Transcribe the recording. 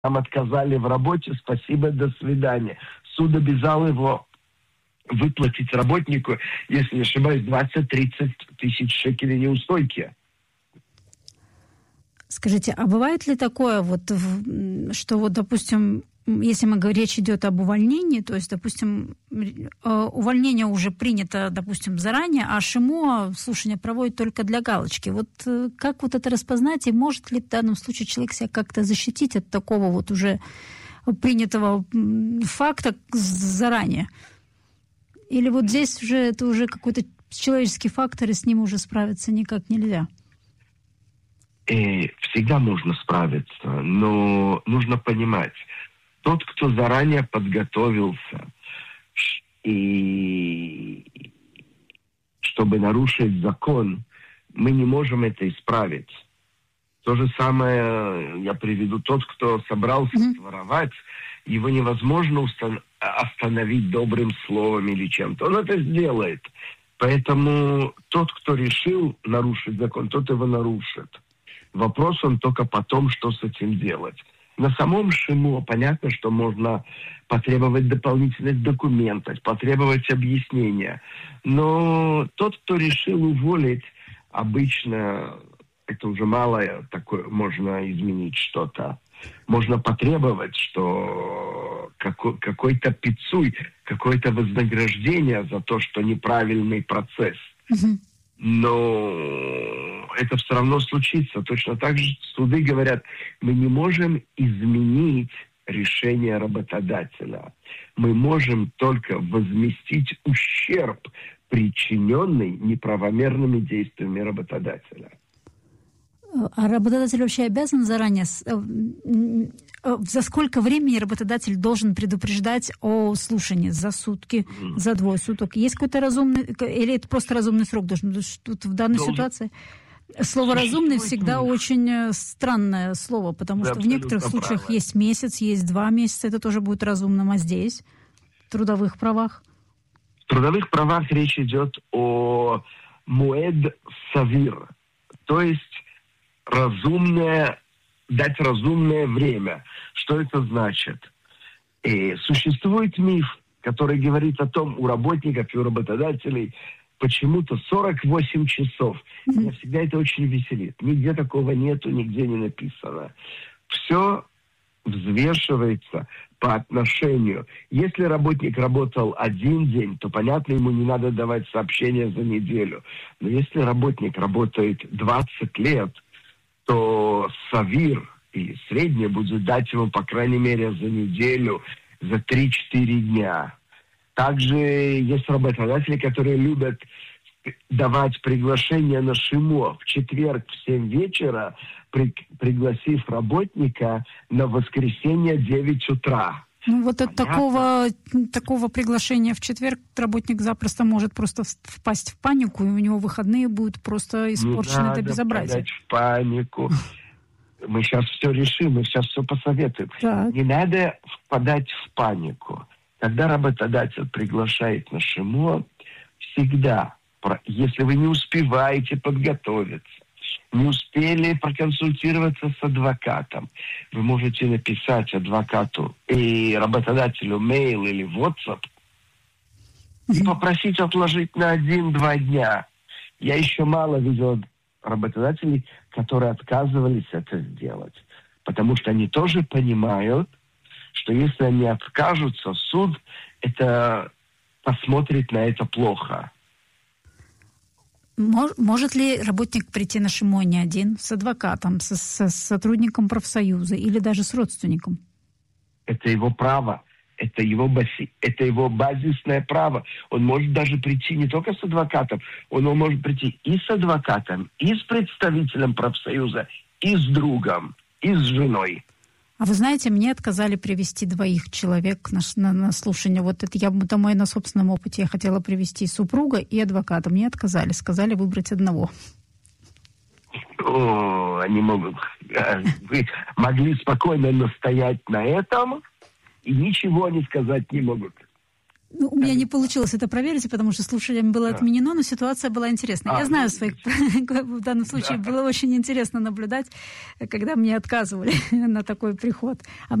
нам отказали в работе, спасибо, до свидания. Суд обязал его выплатить работнику, если не ошибаюсь, 20-30 тысяч шекелей неустойки. Скажите, а бывает ли такое, что допустим, если речь идет об увольнении, то есть, допустим, увольнение уже принято, допустим, заранее, а ШИМО слушание проводит только для галочки. Как это распознать, и может ли в данном случае человек себя как-то защитить от такого уже принятого факта заранее? Или здесь это уже какой-то человеческий фактор, и с ним уже справиться никак нельзя? Всегда можно справиться, но нужно понимать, тот, кто заранее подготовился, и чтобы нарушить закон, мы не можем это исправить. То же самое я приведу. Тот, кто собрался воровать, его невозможно остановить добрым словом или чем-то. Он это сделает. Поэтому тот, кто решил нарушить закон, тот его нарушит. Вопрос он только потом, что с этим делать. На самом ШИМО понятно, что можно потребовать дополнительных документов, потребовать объяснения. Но тот, кто решил уволить, обычно это уже мало такое, можно изменить что-то. Можно потребовать, что какой-то пиццуй, какое-то вознаграждение за то, что неправильный процесс. Но это все равно случится. Точно так же суды говорят, мы не можем изменить решение работодателя. Мы можем только возместить ущерб, причиненный неправомерными действиями работодателя. А работодатель вообще обязан заранее... За сколько времени работодатель должен предупреждать о слушании? За сутки, за 2 суток? Есть какой-то разумный... Или это просто разумный срок должен быть? Тут в данной ситуации... Слово «разумный» всегда очень странное слово, потому что в некоторых случаях есть месяц, есть 2 месяца, это тоже будет разумным. А здесь? В трудовых правах? В трудовых правах речь идет о муэд савир, то есть дать разумное время. Что это значит? Существует миф, который говорит о том, у работников и у работодателей почему-то 48 часов. Меня всегда это очень веселит. Нигде такого нету, нигде не написано. Все взвешивается по отношению. Если работник работал 1 день, то, понятно, ему не надо давать сообщения за неделю. Но если работник работает 20 лет, то савир и среднее будет дать ему, по крайней мере, за неделю, за 3-4 дня. Также есть работодатели, которые любят давать приглашение на ШИМО в четверг в 7 вечера, пригласив работника на воскресенье в 9 утра. От такого приглашения в четверг работник запросто может просто впасть в панику, и у него выходные будут просто испорчены до безобразия. Не надо впадать в панику. Мы сейчас все решим, мы сейчас все посоветуем. Так. Не надо впадать в панику. Когда работодатель приглашает на ШИМО, всегда, если вы не успеваете подготовиться, не успели проконсультироваться с адвокатом, вы можете написать адвокату и работодателю мейл или WhatsApp и попросить отложить на 1-2 дня. Я еще мало видел работодателей, которые отказывались это сделать, потому что они тоже понимают, что если они откажутся, суд это посмотрит на это плохо. Может ли работник прийти на ШИМО не один, с адвокатом, с сотрудником профсоюза или даже с родственником? Это его право, это его базисное право. Он может даже прийти не только с адвокатом, он может прийти и с адвокатом, и с представителем профсоюза, и с другом, и с женой. А вы знаете, мне отказали привести 2 человек на слушание. Это я домой на собственном опыте. Я хотела привести супруга и адвоката. Мне отказали. Сказали выбрать одного. Они могут... Вы могли спокойно настоять на этом, и ничего они сказать не могут. Ну, у меня не получилось это проверить, потому что слушателям было отменено, но ситуация была интересная. Я знаю своих... В данном случае было очень интересно наблюдать, когда мне отказывали на такой приход.